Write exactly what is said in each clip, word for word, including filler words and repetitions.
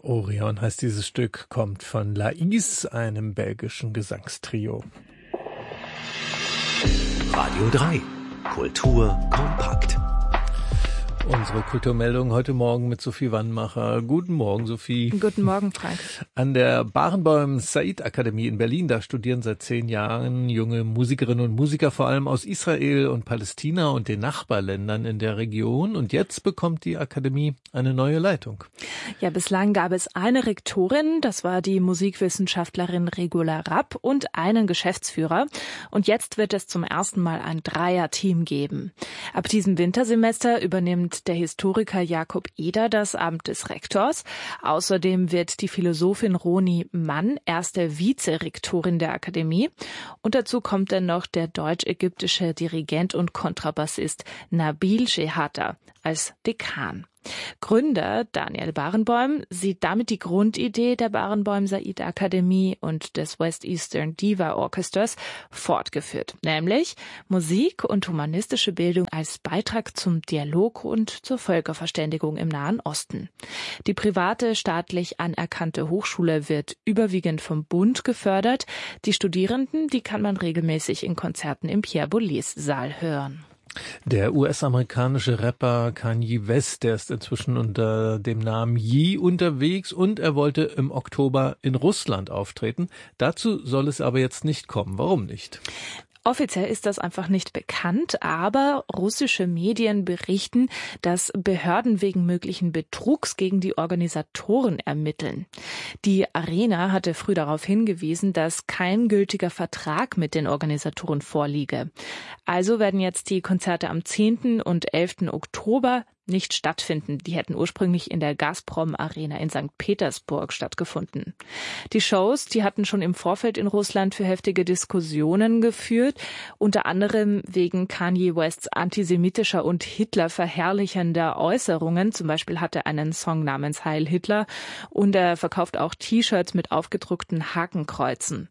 Orion heißt dieses Stück, kommt von Lais, einem belgischen Gesangstrio. Radio drei. Kultur kompakt. Unsere Kulturmeldung heute Morgen mit Sophie Wannmacher. Guten Morgen, Sophie. Guten Morgen, Frank. An der Barenboim Said Akademie in Berlin, da studieren seit zehn Jahren junge Musikerinnen und Musiker, vor allem aus Israel und Palästina und den Nachbarländern in der Region. Und jetzt bekommt die Akademie eine neue Leitung. Ja, bislang gab es eine Rektorin, das war die Musikwissenschaftlerin Regula Rapp, und einen Geschäftsführer. Und jetzt wird es zum ersten Mal ein Dreier-Team geben. Ab diesem Wintersemester übernimmt der Historiker Jakob Eder das Amt des Rektors. Außerdem wird die Philosophin Roni Mann erste Vizerektorin der Akademie. Und dazu kommt dann noch der deutsch-ägyptische Dirigent und Kontrabassist Nabil Shehata als Dekan. Gründer Daniel Barenboim sieht damit die Grundidee der Barenboim Said Akademie und des West Eastern Diva Orchesters fortgeführt, nämlich Musik und humanistische Bildung als Beitrag zum Dialog und zur Völkerverständigung im Nahen Osten. Die private, staatlich anerkannte Hochschule wird überwiegend vom Bund gefördert. Die Studierenden, die kann man regelmäßig in Konzerten im Pierre Boulez Saal hören. Der U S-amerikanische Rapper Kanye West, der ist inzwischen unter dem Namen Ye unterwegs und er wollte im Oktober in Russland auftreten. Dazu soll es aber jetzt nicht kommen. Warum nicht? Offiziell ist das einfach nicht bekannt, aber russische Medien berichten, dass Behörden wegen möglichen Betrugs gegen die Organisatoren ermitteln. Die Arena hatte früh darauf hingewiesen, dass kein gültiger Vertrag mit den Organisatoren vorliege. Also werden jetzt die Konzerte am zehnten und elften Oktober nicht stattfinden. Die hätten ursprünglich in der Gazprom Arena in Sankt Petersburg stattgefunden. Die Shows, die hatten schon im Vorfeld in Russland für heftige Diskussionen geführt, unter anderem wegen Kanye Wests antisemitischer und Hitler verherrlichender Äußerungen. Zum Beispiel hat er einen Song namens Heil Hitler und er verkauft auch T-Shirts mit aufgedruckten Hakenkreuzen.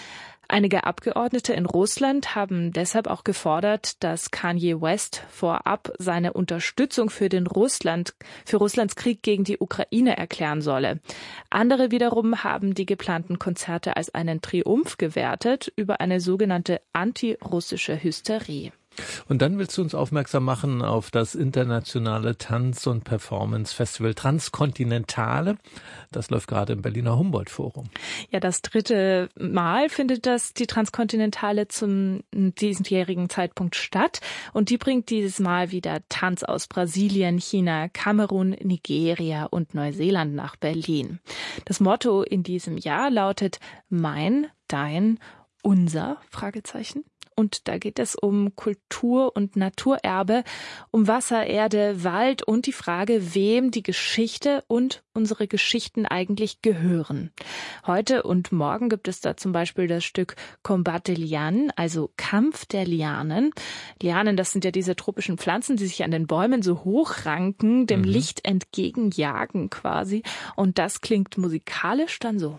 Einige Abgeordnete in Russland haben deshalb auch gefordert, dass Kanye West vorab seine Unterstützung für den Russland, für Russlands Krieg gegen die Ukraine erklären solle. Andere wiederum haben die geplanten Konzerte als einen Triumph gewertet über eine sogenannte antirussische Hysterie. Und dann willst du uns aufmerksam machen auf das internationale Tanz- und Performance-Festival Transkontinentale. Das läuft gerade im Berliner Humboldt-Forum. Ja, das dritte Mal findet das die Transkontinentale zum diesjährigen Zeitpunkt statt. Und die bringt dieses Mal wieder Tanz aus Brasilien, China, Kamerun, Nigeria und Neuseeland nach Berlin. Das Motto in diesem Jahr lautet Mein, Dein, Unser? Fragezeichen. Und da geht es um Kultur- und Naturerbe, um Wasser, Erde, Wald und die Frage, wem die Geschichte und unsere Geschichten eigentlich gehören. Heute und morgen gibt es da zum Beispiel das Stück Combat des Lianes, also Kampf der Lianen. Lianen, das sind ja diese tropischen Pflanzen, die sich an den Bäumen so hoch ranken, dem mhm. Licht entgegenjagen quasi. Und das klingt musikalisch dann so.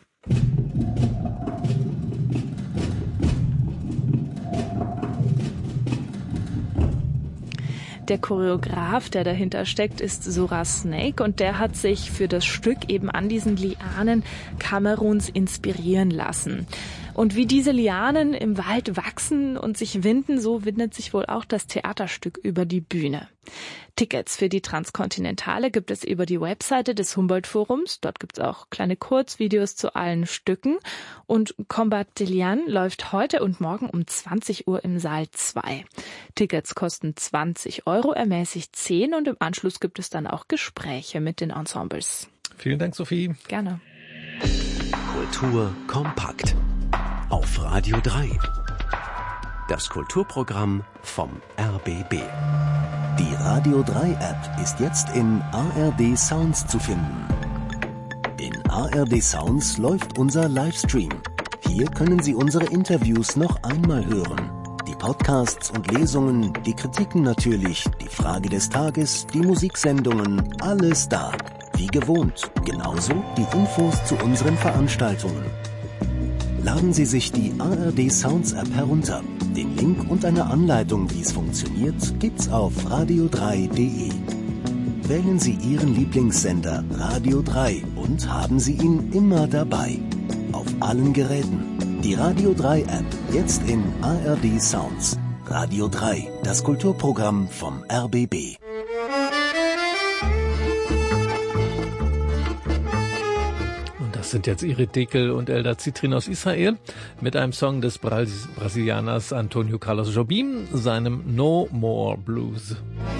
Der Choreograf, der dahinter steckt, ist Zora Snake und der hat sich für das Stück eben an diesen Lianen Kameruns inspirieren lassen. Und wie diese Lianen im Wald wachsen und sich winden, so windet sich wohl auch das Theaterstück über die Bühne. Tickets für die Transkontinentale gibt es über die Webseite des Humboldt-Forums. Dort gibt es auch kleine Kurzvideos zu allen Stücken. Und Combat des Lianes läuft heute und morgen um zwanzig Uhr im Saal zwei. Tickets kosten zwanzig Euro, ermäßigt zehn und im Anschluss gibt es dann auch Gespräche mit den Ensembles. Vielen Dank, Sophie. Gerne. Kultur kompakt. Auf Radio drei. Das Kulturprogramm vom R B B. Die Radio drei App ist jetzt in A R D Sounds zu finden. In A R D Sounds läuft unser Livestream. Hier können Sie unsere Interviews noch einmal hören. Die Podcasts und Lesungen, die Kritiken natürlich, die Frage des Tages, die Musiksendungen, alles da. Wie gewohnt, genauso die Infos zu unseren Veranstaltungen. Laden Sie sich die A R D Sounds App herunter. Den Link und eine Anleitung, wie es funktioniert, gibt's auf radio drei punkt de. wählen Sie Ihren Lieblingssender Radio drei und haben Sie ihn immer dabei. Auf allen Geräten. Die Radio drei App, jetzt in A R D Sounds. Radio drei, das Kulturprogramm vom R B B. Das sind jetzt Irit Dekel und Eldar Zitrin aus Israel mit einem Song des Bras- Brasilianers Antonio Carlos Jobim, seinem No More Blues.